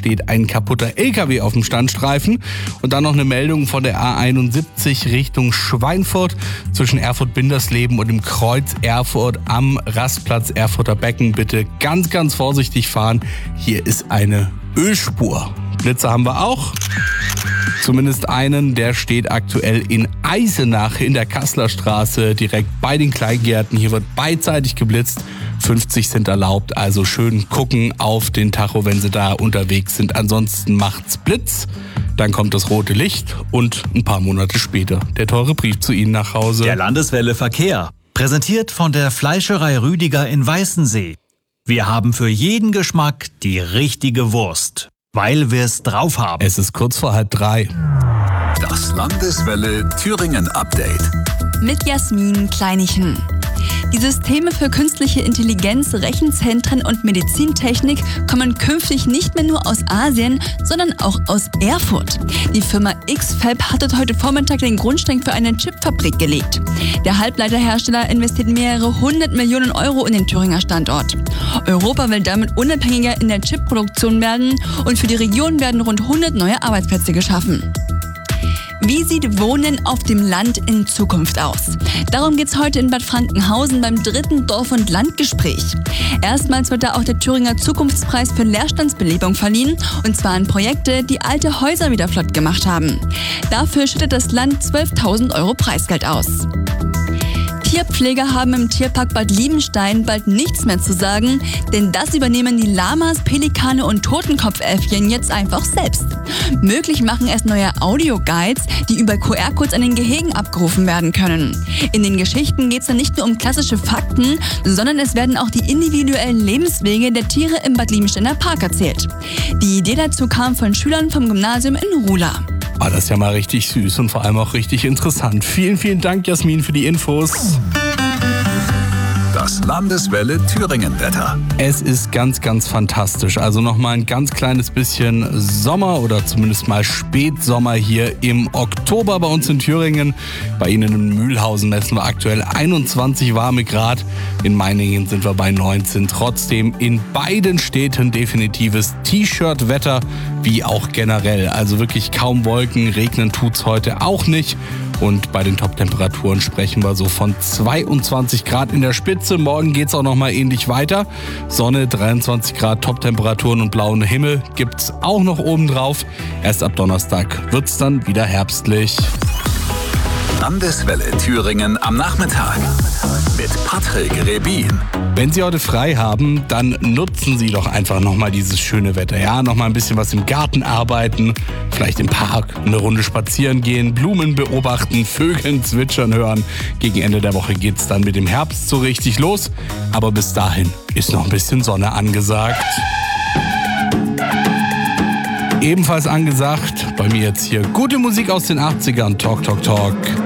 steht ein kaputter LKW auf dem Standstreifen. Und dann noch eine Meldung von der A71 Richtung Schweinfurt zwischen Erfurt-Bindersleben und dem Kreuz Erfurt am Rastplatz Erfurter Becken. Bitte ganz, ganz vorsichtig fahren. Hier ist eine Ölspur. Blitze haben wir auch. Zumindest einen, der steht aktuell in Eisenach in der Kasseler Straße, direkt bei den Kleingärten. Hier wird beidseitig geblitzt. 50 sind erlaubt, also schön gucken auf den Tacho, wenn Sie da unterwegs sind. Ansonsten macht's Blitz, dann kommt das rote Licht und ein paar Monate später der teure Brief zu Ihnen nach Hause. Der Landeswelle Verkehr, präsentiert von der Fleischerei Rüdiger in Weißensee. Wir haben für jeden Geschmack die richtige Wurst, weil wir es drauf haben. Es ist kurz vor 2:30. Das Landeswelle Thüringen Update. Mit Jasmin Kleinichen. Die Systeme für künstliche Intelligenz, Rechenzentren und Medizintechnik kommen künftig nicht mehr nur aus Asien, sondern auch aus Erfurt. Die Firma X-Fab hat heute Vormittag den Grundstein für eine Chipfabrik gelegt. Der Halbleiterhersteller investiert mehrere 100 Millionen Euro in den Thüringer Standort. Europa will damit unabhängiger in der Chipproduktion werden und für die Region werden rund 100 neue Arbeitsplätze geschaffen. Wie sieht Wohnen auf dem Land in Zukunft aus? Darum geht's heute in Bad Frankenhausen beim 3. Dorf- und Landgespräch. Erstmals wird da auch der Thüringer Zukunftspreis für Leerstandsbelebung verliehen, und zwar an Projekte, die alte Häuser wieder flott gemacht haben. Dafür schüttet das Land 12.000 Euro Preisgeld aus. Tierpfleger haben im Tierpark Bad Liebenstein bald nichts mehr zu sagen, denn das übernehmen die Lamas, Pelikane und Totenkopfäffchen jetzt einfach selbst. Möglich machen es neue Audioguides, die über QR-Codes an den Gehegen abgerufen werden können. In den Geschichten geht es dann nicht nur um klassische Fakten, sondern es werden auch die individuellen Lebenswege der Tiere im Bad Liebensteiner Park erzählt. Die Idee dazu kam von Schülern vom Gymnasium in Rula. Das ist ja mal richtig süß und vor allem auch richtig interessant. Vielen, vielen Dank, Jasmin, für die Infos. Das Landeswelle Thüringen Wetter. Es ist ganz, ganz fantastisch. Also nochmal ein ganz kleines bisschen Sommer oder zumindest mal Spätsommer hier im Oktober bei uns in Thüringen. Bei Ihnen in Mühlhausen messen wir aktuell 21 warme Grad. In Meiningen sind wir bei 19. Trotzdem in beiden Städten definitives T-Shirt-Wetter, wie auch generell. Also wirklich kaum Wolken, regnen tut's heute auch nicht. Und bei den Top-Temperaturen sprechen wir so von 22 Grad in der Spitze. Morgen geht's auch nochmal ähnlich weiter. Sonne, 23 Grad, Top-Temperaturen und blauen Himmel gibt's auch noch oben drauf. Erst ab Donnerstag wird's dann wieder herbstlich. Landeswelle Thüringen am Nachmittag mit Patrick Rebin. Wenn Sie heute frei haben, dann nutzen Sie doch einfach nochmal dieses schöne Wetter. Ja, nochmal ein bisschen was im Garten arbeiten, vielleicht im Park eine Runde spazieren gehen, Blumen beobachten, Vögeln zwitschern hören. Gegen Ende der Woche geht's dann mit dem Herbst so richtig los. Aber bis dahin ist noch ein bisschen Sonne angesagt. Ebenfalls angesagt, bei mir jetzt hier gute Musik aus den 80ern, Talk, Talk, Talk.